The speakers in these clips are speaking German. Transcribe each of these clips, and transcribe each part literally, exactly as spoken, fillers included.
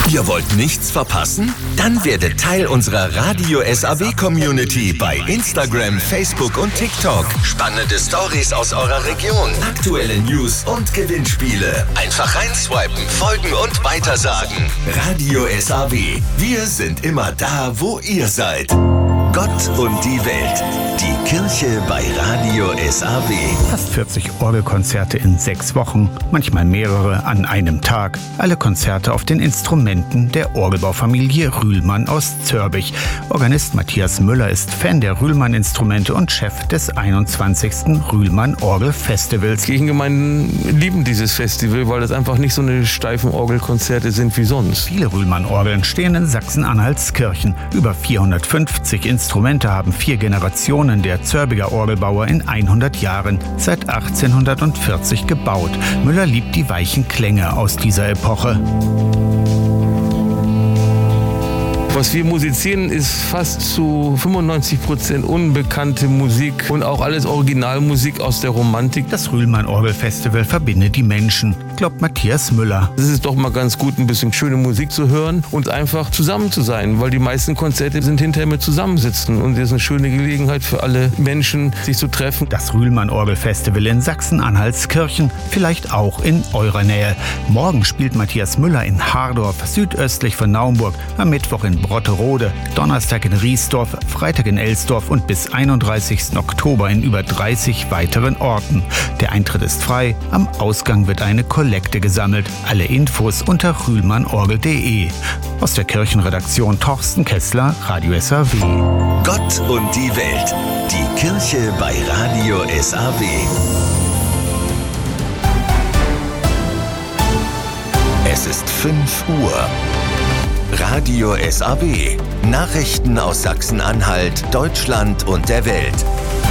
Ihr wollt nichts verpassen? Dann werdet Teil unserer Radio S A W-Community bei Instagram, Facebook und TikTok. Spannende Stories aus eurer Region, aktuelle News und Gewinnspiele. Einfach reinswipen, folgen und weitersagen. Radio S A W. Wir sind immer da, wo ihr seid. Gott und die Welt. Die Kirche bei Radio S A W. Fast vierzig Orgelkonzerte in sechs Wochen, manchmal mehrere an einem Tag. Alle Konzerte auf den Instrumenten der Orgelbaufamilie Rühlmann aus Zörbich. Organist Matthias Müller ist Fan der Rühlmann-Instrumente und Chef des einundzwanzigsten Rühlmann-Orgel-Festivals. Kirchengemeinden lieben dieses Festival, weil es einfach nicht so eine steifen Orgelkonzerte sind wie sonst. Viele Rühlmann-Orgeln stehen in Sachsen-Anhalts Kirchen. Über vierhundertfünfzig Instrumente haben vier Generationen der Zörbiger Orgelbauer in hundert Jahren, seit achtzehnhundertvierzig gebaut. Müller liebt die weichen Klänge aus dieser Epoche. Was wir musizieren, ist fast zu fünfundneunzig Prozent unbekannte Musik und auch alles Originalmusik aus der Romantik. Das Rühlmann-Orgel-Festival verbindet die Menschen, glaubt Matthias Müller. Es ist doch mal ganz gut, ein bisschen schöne Musik zu hören und einfach zusammen zu sein, weil die meisten Konzerte sind hinterher mit Zusammensitzen und es ist eine schöne Gelegenheit für alle Menschen, sich zu treffen. Das Rühlmann-Orgel-Festival in Sachsen-Anhalts Kirchen, vielleicht auch in eurer Nähe. Morgen spielt Matthias Müller in Hardorf, südöstlich von Naumburg, am Mittwoch in Brotterode, Donnerstag in Riesdorf, Freitag in Elsdorf und bis einunddreißigsten Oktober in über dreißig weiteren Orten. Der Eintritt ist frei, am Ausgang wird eine Kollekte gesammelt. Alle Infos unter rühlmannorgel punkt de. Aus der Kirchenredaktion Torsten Kessler, Radio S A W. Gott und die Welt. Die Kirche bei Radio S A W. Es ist fünf Uhr. Radio S A W. Nachrichten aus Sachsen-Anhalt, Deutschland und der Welt.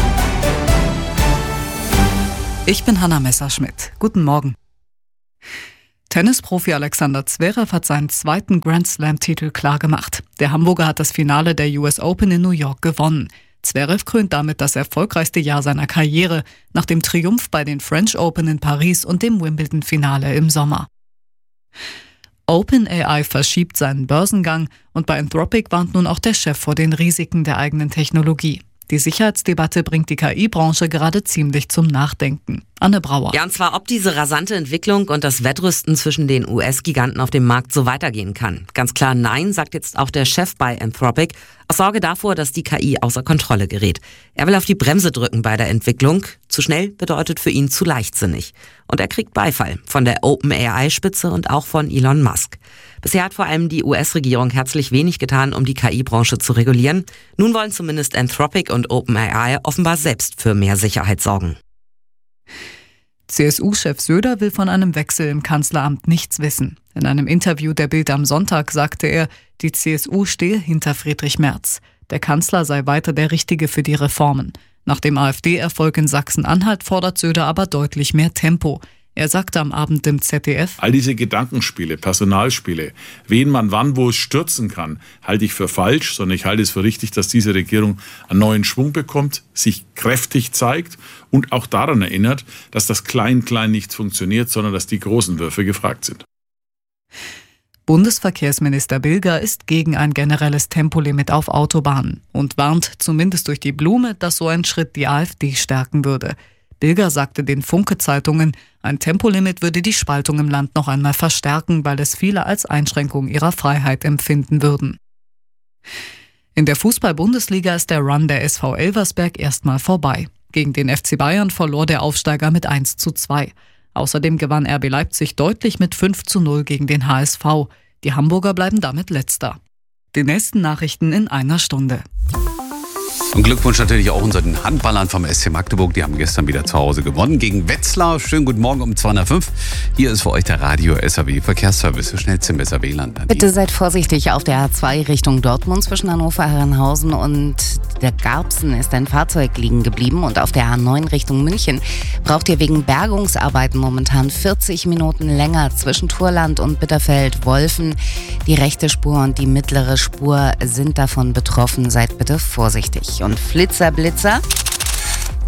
Ich bin Hanna Messerschmidt. Guten Morgen. Tennisprofi Alexander Zverev hat seinen zweiten Grand-Slam-Titel klargemacht. Der Hamburger hat das Finale der U S Open in New York gewonnen. Zverev krönt damit das erfolgreichste Jahr seiner Karriere nach dem Triumph bei den French Open in Paris und dem Wimbledon-Finale im Sommer. OpenAI verschiebt seinen Börsengang und bei Anthropic warnt nun auch der Chef vor den Risiken der eigenen Technologie. Die Sicherheitsdebatte bringt die K I-Branche gerade ziemlich zum Nachdenken. Anne Brauer. Ja, und zwar, ob diese rasante Entwicklung und das Wettrüsten zwischen den U S-Giganten auf dem Markt so weitergehen kann. Ganz klar nein, sagt jetzt auch der Chef bei Anthropic, aus Sorge davor, dass die K I außer Kontrolle gerät. Er will auf die Bremse drücken bei der Entwicklung. Zu schnell bedeutet für ihn zu leichtsinnig. Und er kriegt Beifall von der OpenAI-Spitze und auch von Elon Musk. Bisher hat vor allem die U S-Regierung herzlich wenig getan, um die K I-Branche zu regulieren. Nun wollen zumindest Anthropic und OpenAI offenbar selbst für mehr Sicherheit sorgen. C S U-Chef Söder will von einem Wechsel im Kanzleramt nichts wissen. In einem Interview der Bild am Sonntag sagte er, die C S U stehe hinter Friedrich Merz. Der Kanzler sei weiter der Richtige für die Reformen. Nach dem AfD-Erfolg in Sachsen-Anhalt fordert Söder aber deutlich mehr Tempo. Er sagte am Abend im Z D F: All diese Gedankenspiele, Personalspiele, wen man wann wo stürzen kann, halte ich für falsch, sondern ich halte es für richtig, dass diese Regierung einen neuen Schwung bekommt, sich kräftig zeigt und auch daran erinnert, dass das Klein-Klein nicht funktioniert, sondern dass die großen Würfe gefragt sind. Bundesverkehrsminister Bilger ist gegen ein generelles Tempolimit auf Autobahnen und warnt zumindest durch die Blume, dass so ein Schritt die AfD stärken würde. Bilger sagte den Funke-Zeitungen, ein Tempolimit würde die Spaltung im Land noch einmal verstärken, weil es viele als Einschränkung ihrer Freiheit empfinden würden. In der Fußball-Bundesliga ist der Run der S V Elversberg erstmal vorbei. Gegen den F C Bayern verlor der Aufsteiger mit eins zu zwei. Außerdem gewann R B Leipzig deutlich mit fünf zu null gegen den H S V. Die Hamburger bleiben damit Letzter. Die nächsten Nachrichten in einer Stunde. Und Glückwunsch natürlich auch unseren Handballern vom S C Magdeburg. Die haben gestern wieder zu Hause gewonnen gegen Wetzlar. Schönen guten Morgen um zwei nach fünf. Hier ist für euch der Radio S A W Verkehrsservice. So schnell zum besser W L A N. Bitte seid vorsichtig auf der A zwei Richtung Dortmund zwischen Hannover-Herrenhausen und der Garbsen ist ein Fahrzeug liegen geblieben. Und auf der A neun Richtung München braucht ihr wegen Bergungsarbeiten momentan vierzig Minuten länger zwischen Turland und Bitterfeld-Wolfen. Die rechte Spur und die mittlere Spur sind davon betroffen. Seid bitte vorsichtig. Und Flitzer, Blitzer.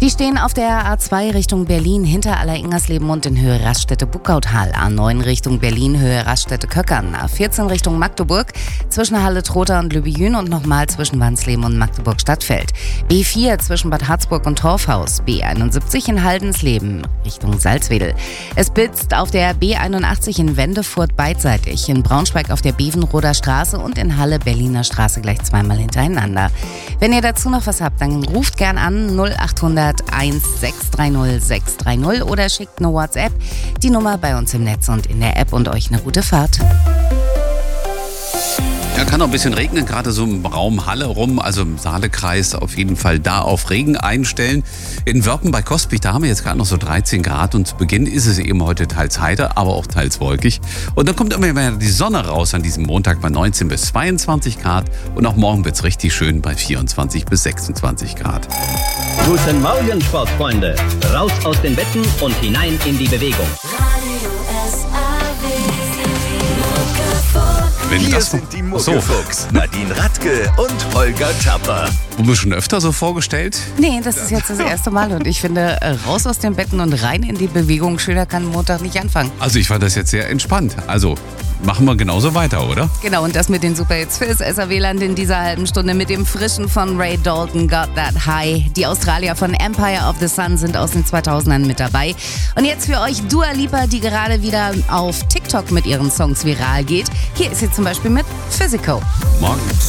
Die stehen auf der A zwei Richtung Berlin hinter Aller-Ingersleben und in Höhe Raststätte-Buckauthal. A neun Richtung Berlin, Höhe Raststätte-Köckern. A vierzehn Richtung Magdeburg zwischen Halle-Trotha und Lübejün und nochmal zwischen Wansleben und Magdeburg-Stadtfeld. B vier zwischen Bad Harzburg und Torfhaus. B einundsiebzig in Haldensleben Richtung Salzwedel. Es blitzt auf der B einundachtzig in Wendefurt beidseitig. In Braunschweig auf der Bevenroder Straße und in Halle Berliner Straße gleich zweimal hintereinander. Wenn ihr dazu noch was habt, dann ruft gern an null achthundert eins sechs drei null sechs drei null oder schickt eine WhatsApp. Die Nummer bei uns im Netz und in der App und euch eine gute Fahrt. Ja, kann auch ein bisschen regnen, gerade so im Raum Halle rum, also im Saalekreis auf jeden Fall da auf Regen einstellen. In Wörpen bei Kospich, da haben wir jetzt gerade noch so dreizehn Grad und zu Beginn ist es eben heute teils heiter, aber auch teils wolkig. Und dann kommt immer mehr die Sonne raus an diesem Montag bei neunzehn bis zweiundzwanzig Grad und auch morgen wird es richtig schön bei vierundzwanzig bis sechsundzwanzig Grad. Guten Morgen, Sportfreunde. Raus aus den Betten und hinein in die Bewegung. Wenn Hier das sind die Muckefuchs, Nadine Radke und Holger Tapper. Wurden wir schon öfter so vorgestellt? Nee, das ist jetzt das erste Mal und ich finde, raus aus den Betten und rein in die Bewegung, schöner kann Montag nicht anfangen. Also ich fand das jetzt sehr entspannt. Also machen wir genauso weiter, oder? Genau, und das mit den Superhits fürs S A W-Land in dieser halben Stunde mit dem frischen von Ray Dalton, Got That High. Die Australier von Empire of the Sun sind aus den zweitausendern mit dabei. Und jetzt für euch Dua Lipa, die gerade wieder auf TikTok mit ihren Songs viral geht. Hier ist sie zum Beispiel mit Physical. Morgen.